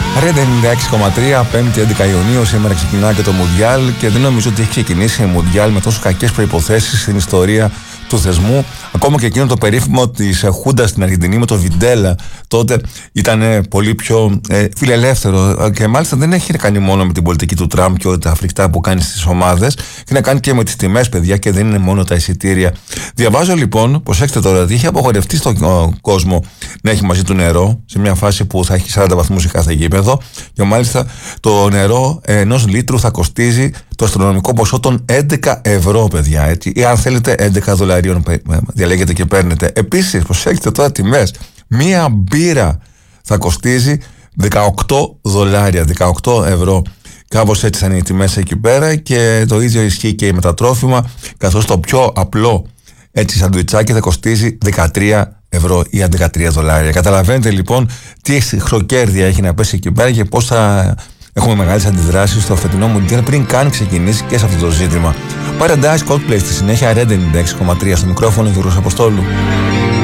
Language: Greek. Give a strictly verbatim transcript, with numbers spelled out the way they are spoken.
Ρεντ ενενήντα έξι κόμμα τρία, πέμπτη έντεκα Ιουνίου, σήμερα ξεκινά και το Μουντιάλ και δεν νομίζω ότι έχει ξεκινήσει η Μουντιάλ με τόσο κακές προϋποθέσεις στην ιστορία του θεσμού. Ακόμα και εκείνο το περίφημο της Χούντα στην Αργεντινή με το Βιντέλα τότε ήταν πολύ πιο ε, φιλελεύθερο και μάλιστα δεν έχει να κάνει μόνο με την πολιτική του Τραμπ και όλα τα φρικτά που κάνει στις ομάδες, έχει να κάνει και με τις τιμές, παιδιά, και δεν είναι μόνο τα εισιτήρια. Διαβάζω λοιπόν, προσέξτε τώρα, ότι έχει απογορευτεί στον κόσμο να έχει μαζί του νερό σε μια φάση που θα έχει σαράντα βαθμούς σε κάθε γήπεδο και μάλιστα το νερό ενός λίτρου θα κοστίζει το αστρονομικό ποσό των έντεκα ευρώ, παιδιά, έτσι, ή αν θέλετε έντεκα δολαρίων διαλέγετε και παίρνετε. Επίσης, προσέξτε τώρα τιμές. Μία μπύρα θα κοστίζει δεκαοκτώ δολάρια, δεκαοκτώ ευρώ. Κάπως έτσι θα είναι οι τιμές εκεί πέρα και το ίδιο ισχύει και με τα τρόφιμα, καθώς το πιο απλό έτσι σαντουιτσάκι θα κοστίζει δεκατρία ευρώ ή δεκατρία δολάρια. Καταλαβαίνετε λοιπόν τι χροκέρδια έχει να πέσει εκεί πέρα και πώς θα έχουμε μεγάλες αντιδράσεις στο φετινό Μουντιάλ πριν καν ξεκινήσει και σε αυτό το ζήτημα. Paradise Coldplay στη συνέχεια, Ρεντ ενενήντα έξι κόμμα τρία στο μικρόφωνο, Γιώργος Αποστόλου.